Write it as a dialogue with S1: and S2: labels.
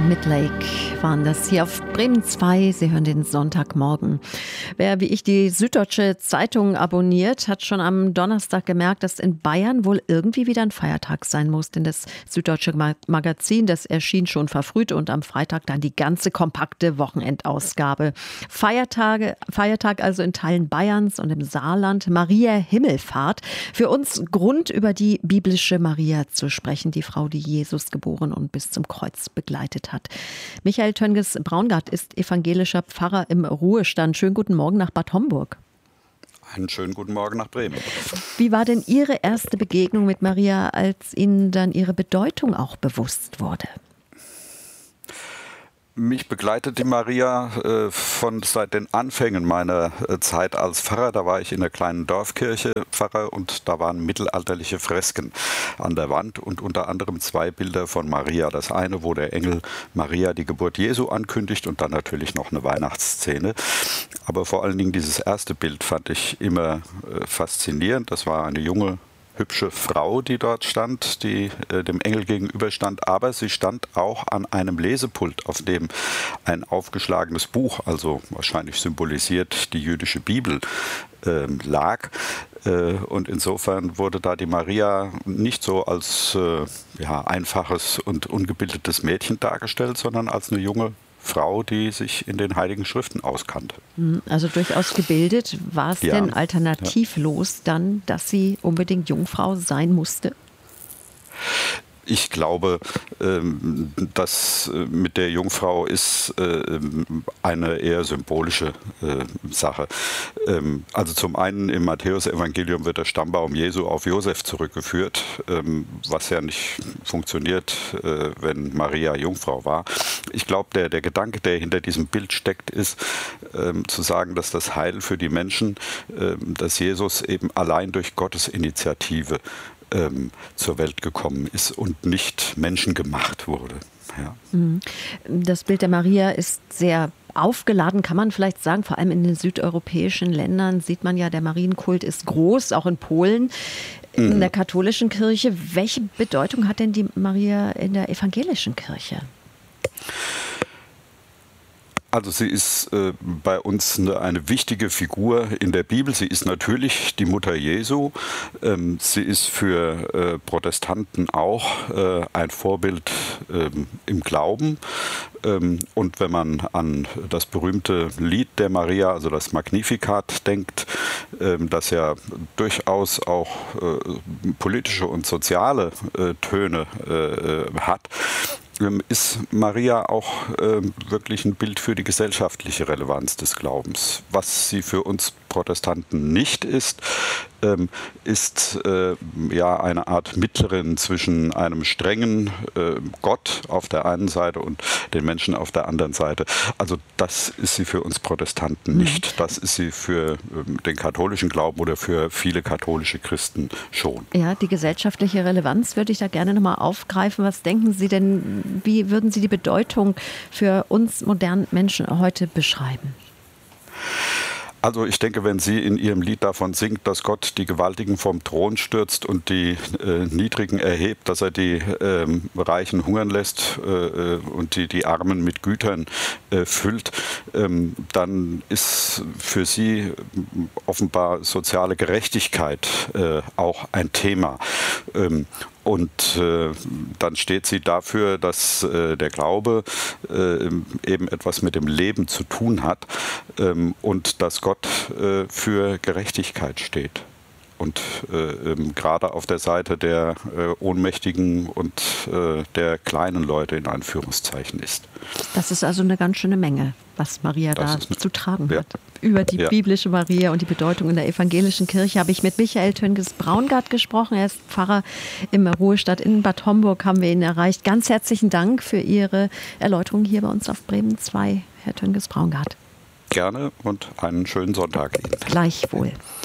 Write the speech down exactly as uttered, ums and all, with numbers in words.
S1: mit Lake waren das hier auf Bremen zwei. Sie hören den Sonntagmorgen. Wer wie ich die Süddeutsche Zeitung abonniert, hat schon am Donnerstag gemerkt, dass in Bayern wohl irgendwie wieder ein Feiertag sein muss. Denn das Süddeutsche Magazin, das erschien schon verfrüht und am Freitag dann die ganze kompakte Wochenendausgabe. Feiertage, Feiertag also in Teilen Bayerns und im Saarland. Maria Himmelfahrt. Für uns Grund, über die biblische Maria zu sprechen, die Frau, die Jesus geboren und bis zum Kreuz begleitet hat. Michael Tönges-Braungart ist evangelischer Pfarrer im Ruhestand. Schönen guten Morgen nach Bad Homburg.
S2: Einen schönen guten Morgen nach Bremen.
S1: Wie war denn Ihre erste Begegnung mit Maria, als Ihnen dann ihre Bedeutung auch bewusst wurde?
S2: Mich begleitet die Maria äh, von seit den Anfängen meiner äh, Zeit als Pfarrer. Da war ich in einer kleinen Dorfkirche Pfarrer und da waren mittelalterliche Fresken an der Wand und unter anderem zwei Bilder von Maria. Das eine, wo der Engel Maria die Geburt Jesu ankündigt und dann natürlich noch eine Weihnachtsszene. Aber vor allen Dingen dieses erste Bild fand ich immer äh, faszinierend. Das war eine junge hübsche Frau, die dort stand, die äh, dem Engel gegenüberstand, aber sie stand auch an einem Lesepult, auf dem ein aufgeschlagenes Buch, also wahrscheinlich symbolisiert die jüdische Bibel, äh, lag. Äh, und insofern wurde da die Maria nicht so als äh, ja, einfaches und ungebildetes Mädchen dargestellt, sondern als eine junge Frau, die sich in den Heiligen Schriften auskannte.
S1: Also durchaus gebildet. War es ja, denn alternativlos ja. dann, dass sie unbedingt Jungfrau sein musste?
S2: Ich glaube, das mit der Jungfrau ist eine eher symbolische Sache. Also zum einen im Matthäusevangelium wird der Stammbaum Jesu auf Josef zurückgeführt, was ja nicht funktioniert, wenn Maria Jungfrau war. Ich glaube, der, der Gedanke, der hinter diesem Bild steckt, ist zu sagen, dass das Heil für die Menschen, dass Jesus eben allein durch Gottes Initiative zur Welt gekommen ist und nicht menschengemacht wurde. Ja.
S1: Das Bild der Maria ist sehr aufgeladen, kann man vielleicht sagen. Vor allem in den südeuropäischen Ländern sieht man ja, der Marienkult ist groß, auch in Polen, in mhm. der katholischen Kirche. Welche Bedeutung hat denn die Maria in der evangelischen Kirche?
S2: Also sie ist äh, bei uns eine, eine wichtige Figur in der Bibel. Sie ist natürlich die Mutter Jesu. Ähm, sie ist für äh, Protestanten auch äh, ein Vorbild ähm, im Glauben. Ähm, und wenn man an das berühmte Lied der Maria, also das Magnificat, denkt, ähm, das ja durchaus auch äh, politische und soziale äh, Töne äh, hat, ist Maria auch äh, wirklich ein Bild für die gesellschaftliche Relevanz des Glaubens. Was sie für uns Protestanten nicht ist, ähm, ist äh, ja eine Art Mittlerin zwischen einem strengen äh, Gott auf der einen Seite und den Menschen auf der anderen Seite. Also das ist sie für uns Protestanten nicht. Das ist sie für ähm, den katholischen Glauben oder für viele katholische Christen schon.
S1: Ja, die gesellschaftliche Relevanz würde ich da gerne nochmal aufgreifen. Was denken Sie denn, wie würden Sie die Bedeutung für uns modernen Menschen heute beschreiben?
S2: Also ich denke, wenn sie in ihrem Lied davon singt, dass Gott die Gewaltigen vom Thron stürzt und die äh, Niedrigen erhebt, dass er die äh, Reichen hungern lässt äh, und die, die Armen mit Gütern äh, füllt, ähm, dann ist für sie offenbar soziale Gerechtigkeit äh, auch ein Thema. Ähm, Und äh, dann steht sie dafür, dass äh, der Glaube äh, eben etwas mit dem Leben zu tun hat ähm, und dass Gott äh, für Gerechtigkeit steht. Und äh, ähm, gerade auf der Seite der äh, Ohnmächtigen und äh, der kleinen Leute in Anführungszeichen ist.
S1: Das ist also eine ganz schöne Menge, was Maria das da eine, zu tragen ja. hat. Über die ja. biblische Maria und die Bedeutung in der evangelischen Kirche habe ich mit Michael Tönges-Braungart gesprochen. Er ist Pfarrer im Ruhestand in Bad Homburg, haben wir ihn erreicht. Ganz herzlichen Dank für Ihre Erläuterung hier bei uns auf Bremen zwei, Herr Tönges-Braungart.
S2: Gerne und einen schönen Sonntag Ihnen.
S1: Gleichwohl.